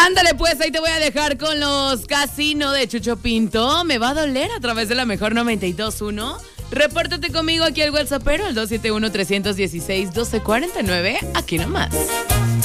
Ándale, pues ahí te voy a dejar con los Casino de Chucho Pinto. Me va a doler a través de la mejor 92.1. Repórtate conmigo aquí al WhatsApp, pero al 271-316-1249. Aquí nomás.